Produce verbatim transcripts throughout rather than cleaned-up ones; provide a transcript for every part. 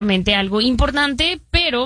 algo importante, pero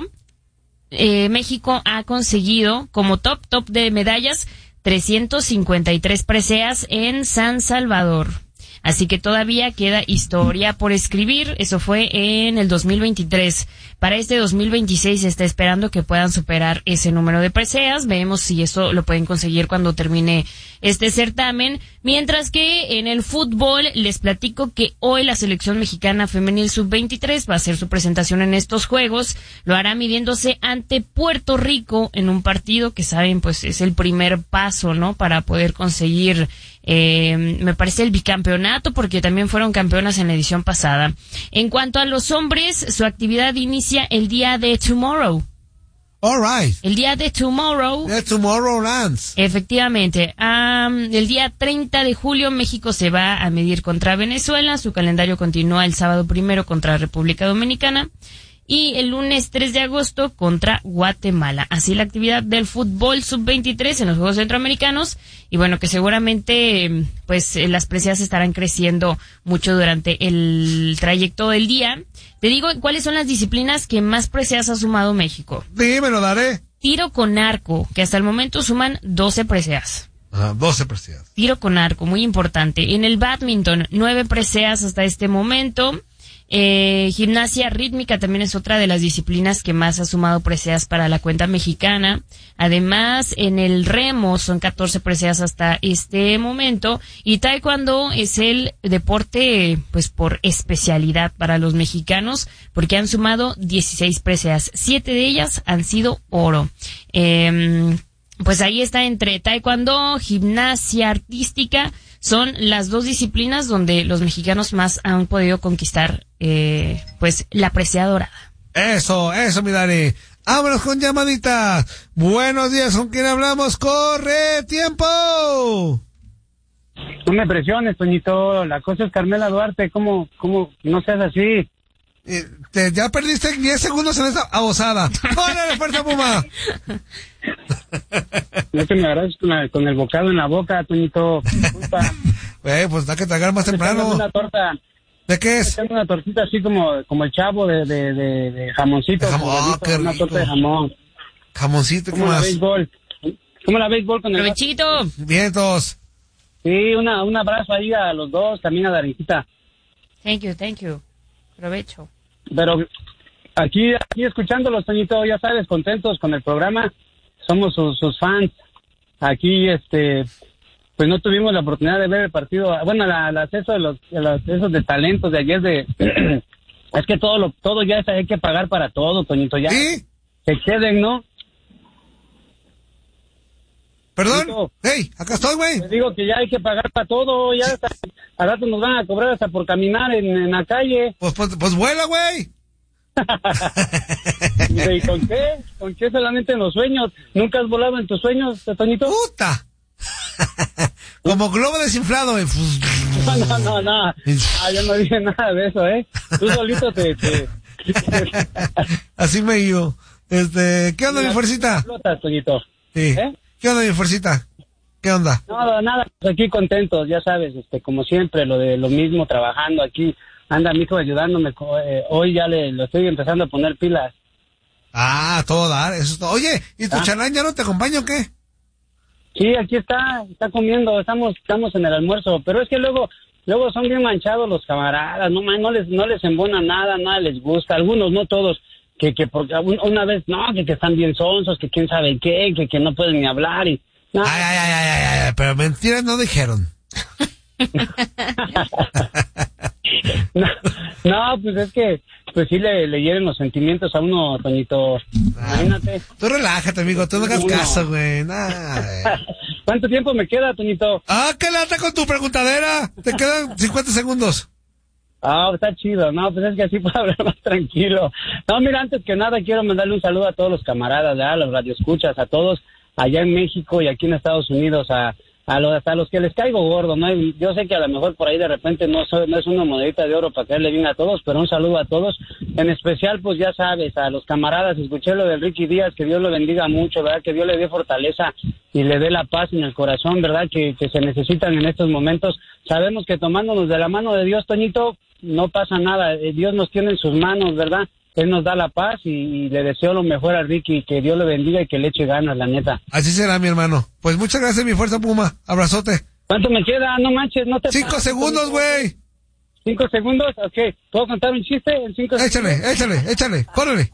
eh, México ha conseguido como top, top de medallas trescientas cincuenta y tres preseas en San Salvador. Así que todavía queda historia por escribir. Eso fue en el dos mil veintitrés. Para este dos mil veintiséis se está esperando que puedan superar ese número de preseas. Veremos si eso lo pueden conseguir cuando termine este certamen. Mientras que en el fútbol les platico que hoy la selección mexicana femenil sub veintitrés va a hacer su presentación en estos juegos. Lo hará midiéndose ante Puerto Rico en un partido que saben pues es el primer paso, ¿no? Para poder conseguir Eh, me parece el bicampeonato, porque también fueron campeonas en la edición pasada. En cuanto a los hombres, su actividad inicia el día de Tomorrow. All right. El día de Tomorrow. The Tomorrowlands. Efectivamente. Um, el día treinta de julio, México se va a medir contra Venezuela. Su calendario continúa el sábado primero contra República Dominicana. Y el lunes tres de agosto contra Guatemala. Así la actividad del fútbol sub veintitrés en los Juegos Centroamericanos. Y bueno, que seguramente pues las preseas estarán creciendo mucho durante el trayecto del día. Te digo, ¿cuáles son las disciplinas que más preseas ha sumado México? Dímelo, daré. Tiro con arco, que hasta el momento suman doce preseas. Ajá, doce preseas. Tiro con arco, muy importante. En el bádminton, nueve preseas hasta este momento. Eh, gimnasia rítmica también es otra de las disciplinas que más ha sumado preseas para la cuenta mexicana. Además, en el remo son catorce preseas hasta este momento. Y taekwondo es el deporte, pues, por especialidad para los mexicanos, porque han sumado dieciséis preseas. Siete de ellas han sido oro. Eh, pues ahí está entre taekwondo, gimnasia artística. Son las dos disciplinas donde los mexicanos más han podido conquistar, eh, pues, la presea dorada. Eso, eso, mi Dani. Vámonos con llamaditas. Buenos días, ¿con quién hablamos? ¡Corre, tiempo! No me presiones, Toñito. La cosa es Carmela Duarte. ¿Cómo, cómo, no seas así? Eh, te, ya perdiste diez segundos en esta abosada. ¡Órale, fuerza, Puma! No te me agarras con, la, con el bocado en la boca, Toñito. Disculpa. Güey, pues da que tragar más temprano. Una torta. ¿De qué es? Tengo una tortita así como, como el chavo de, de, de, de jamoncito. De jamón, oh, qué una rico. Torta de jamón. Jamoncito, ¿qué como más? la béisbol. Como la béisbol con el... ¡Provechito! Vientos. Sí, una, un abrazo ahí a los dos, también a Darinita. Thank you, thank you. Provecho. Pero aquí, aquí escuchándolos, Toñito, ya sabes, contentos con el programa. Somos sus, sus fans. Aquí, este, pues no tuvimos la oportunidad de ver el partido. Bueno, la, el acceso de los, el acceso de talentos de ayer de, es que todo lo, todo ya es, hay que pagar para todo, Toñito, ya. ¿Sí? Se queden, ¿no? ¿Perdón? Toñito, Hey, acá estoy, güey. te digo que ya hay que pagar para todo, ya hasta, a rato nos van a cobrar hasta por caminar en, en la calle. Pues, pues, pues vuela, güey. ¿Y con qué? ¿Con qué solamente en los sueños? ¿Nunca has volado en tus sueños, Toñito? ¡Puta! Como globo desinflado, güey. No, no, no, no. Ah, yo no dije nada de eso, ¿eh? Tú solito te... te... Así me digo. Este, ¿qué onda, mi fuercita? Flotas, Toñito. Sí. ¿Eh? ¿Qué onda, mi fuercita? ¿Qué onda? No, nada, pues aquí contentos, ya sabes, este, como siempre, lo de lo mismo, trabajando aquí. Anda mi hijo ayudándome, eh, hoy ya le lo estoy empezando a poner pilas. Ah, todo dar, eso es todo. Oye, ¿y tu ¿Ah? chalán ya no te acompaña o qué? Sí, aquí está, está comiendo, estamos estamos en el almuerzo, pero es que luego luego son bien manchados los camaradas, no man, no les no les embona nada, nada les gusta, algunos, no todos, que que porque una vez, no, que, que están bien sonsos, que quién sabe qué, que, que no pueden ni hablar y... No. Ay, ay, ay, ay, ay, ay, pero mentiras no dijeron. No, no, pues es que, pues sí le, le hieren los sentimientos a uno, Toñito. Ah, imagínate. Tú relájate, amigo, tú no hagas Uno. caso, güey. Nah, güey. ¿Cuánto tiempo me queda, Toñito? Ah, qué lata con tu preguntadera. Te quedan cincuenta segundos. Ah, está chido, no, pues es que así puedo hablar más tranquilo. No, mira, antes que nada quiero mandarle un saludo a todos los camaradas, a los radioescuchas, a todos allá en México y aquí en Estados Unidos, a a los, hasta a los que les caigo gordo, ¿no? Yo sé que a lo mejor por ahí de repente no soy, no es una monedita de oro para caerle bien a todos, pero un saludo a todos, en especial, pues ya sabes, a los camaradas, escuché lo de Ricky Díaz, que Dios lo bendiga mucho, ¿verdad? Que Dios le dé fortaleza y le dé la paz en el corazón, ¿verdad? Que, que se necesitan en estos momentos. Sabemos que tomándonos de la mano de Dios, Toñito, no pasa nada, Dios nos tiene en sus manos, ¿verdad? Él nos da la paz y, y le deseo lo mejor a Ricky, que Dios le bendiga y que le eche ganas, la neta. Así será, mi hermano. Pues muchas gracias, mi fuerza Puma. Abrazote. ¿Cuánto me queda? No manches, no te... Cinco segundos, güey. ¿Cinco segundos? Ok. ¿Puedo contar un chiste en cinco échale, segundos? Échale, échale, échale. Córrele.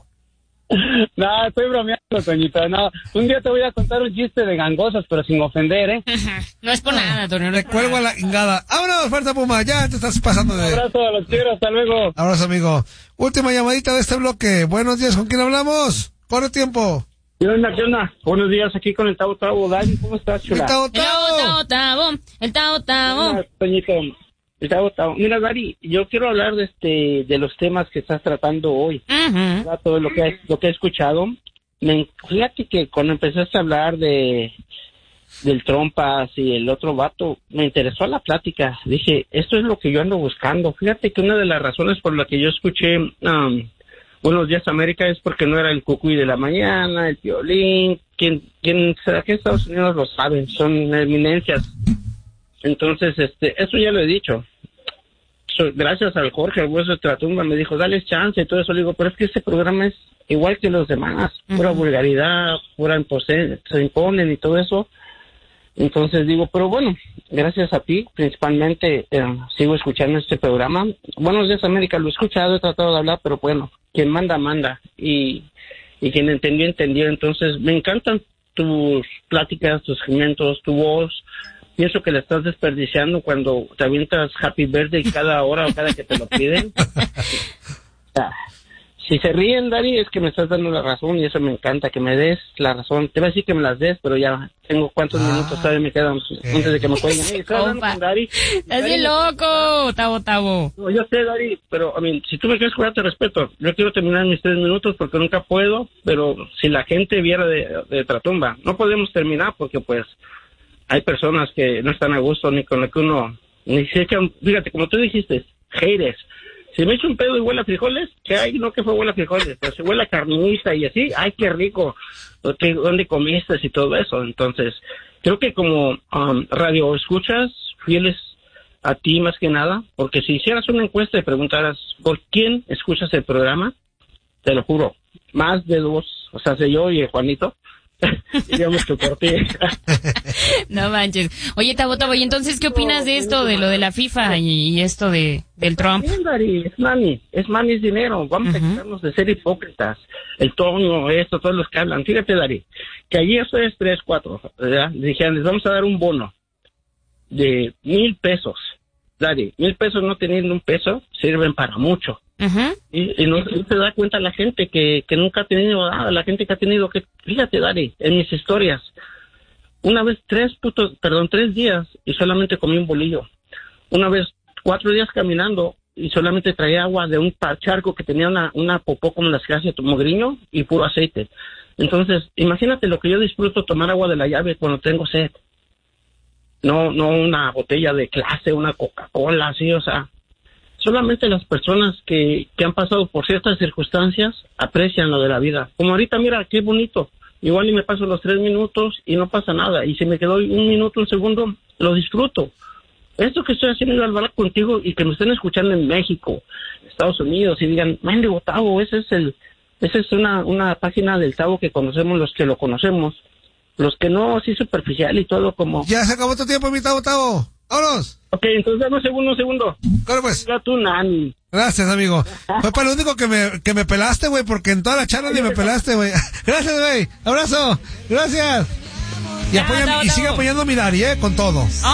No, estoy bromeando, Toñito. No, un día te voy a contar un chiste de gangosas, pero sin ofender, ¿eh? No es por nada, Toño. Le cuelgo a la ingada. ¡Vámonos, fuerza Puma! Ya te estás pasando de... Un abrazo a los tigres, hasta luego. Abrazo, amigo. Última llamadita de este bloque. Buenos días, ¿con quién hablamos? Corre tiempo. ¿Qué onda, qué onda? Buenos días, aquí con el Tavo Tavo. Dani, ¿cómo estás, chula? El Tavo El Tavo Tavo, el Tavo Tavo. Hola, Toñito. El Tavo Tavo. Mira, Dari, yo quiero hablar de este de los temas que estás tratando hoy. Ujú. Todo lo que, lo que he escuchado. Me, fíjate que cuando empezaste a hablar de del Trompas y el otro vato, me interesó la plática. Dije, esto es lo que yo ando buscando. Fíjate que una de las razones por la que yo escuché um, Buenos Días América es porque no era el Cucuy de la mañana, el Piolín, quien, quien aquí en Estados Unidos lo saben, son eminencias. Entonces, este, eso ya lo he dicho. So, gracias al Jorge, al Hueso de Tratumba, me dijo, dale chance y todo eso. Le digo, pero es que este programa es igual que los demás, pura uh-huh. vulgaridad, pura impose, se imponen y todo eso. Entonces digo, pero bueno, gracias a ti, principalmente, eh, sigo escuchando este programa. Buenos Días América, lo he escuchado, he tratado de hablar, pero bueno, quien manda, manda. Y, y quien entendió, entendió. Entonces, me encantan tus pláticas, tus segmentos, tu voz. Pienso que la estás desperdiciando cuando te avientas Happy Birthday cada hora o cada que te lo piden. Ah, si se ríen, Dari, es que me estás dando la razón y eso me encanta, que me des la razón. Te voy a decir que me las des, pero ya tengo cuántos ah, minutos todavía me quedan eh. antes de que me cuelguen. Hey, ¿estás hablando con Dari? Estás bien loco, Tavo Tavo. No, yo sé, Dari, pero I mean, si tú me quieres jugar, te respeto. Yo quiero terminar mis tres minutos porque nunca puedo, pero si la gente viera de, de Tratumba, no podemos terminar porque pues hay personas que no están a gusto ni con lo que uno, ni se echan, fíjate, como tú dijiste, haters. Si me echo un pedo y huele a frijoles, que hay, no que fue huele a frijoles, pero si huele a carnita y así, ay, qué rico, ¿Qué, ¿dónde comiste y todo eso? Entonces, creo que como um, radio escuchas, fieles a ti más que nada, porque si hicieras una encuesta y preguntaras por quién escuchas el programa, te lo juro, más de dos, o sea, sé yo y Juanito, digamos que por ti. No manches. Oye, Tavo Tavo, ¿y entonces qué opinas de esto, de lo de la FIFA y, y esto de del Trump? Bien, Dari, es money, es money, es dinero. Vamos uh-huh. a quitarnos de ser hipócritas. El tono, esto, todos los que hablan. Fíjate, Dari, que allí eso es tres, cuatro, ¿verdad? Dijeron, les vamos a dar un bono de mil pesos. Dari, mil pesos no teniendo un peso, sirven para mucho. Uh-huh. Y, y no, no se da cuenta la gente que, que nunca ha tenido nada, la gente que ha tenido que, fíjate, Dari, en mis historias, una vez tres putos, perdón, tres días y solamente comí un bolillo. Una vez cuatro días caminando y solamente traía agua de un charco que tenía una, una popó como las que hace tu mogriño y puro aceite. Entonces, imagínate lo que yo disfruto tomar agua de la llave cuando tengo sed. No, no una botella de clase, una Coca-Cola, así, o sea. Solamente las personas que, que han pasado por ciertas circunstancias aprecian lo de la vida. Como ahorita, mira, qué bonito. Igual y me paso los tres minutos y no pasa nada. Y si me quedo un minuto, un segundo, lo disfruto. Esto que estoy haciendo al hablar contigo y que me estén escuchando en México, Estados Unidos, y digan, mendigo Tavo, ese es el, esa es una, una página del Tavo que conocemos los que lo conocemos. Los que no, así superficial y todo como... Ya se acabó tu tiempo, mi Tavo Tavo. ¡Vámonos! Ok, entonces dame un segundo, un segundo. Corre pues. Ya tú, Nani. Gracias, amigo. Fue para lo único que me, que me pelaste, güey, porque en toda la charla ni me pelaste, güey. Gracias, güey. Abrazo. Gracias. Y, apoya, y sigue apoyando a mi Dari, eh, con todo.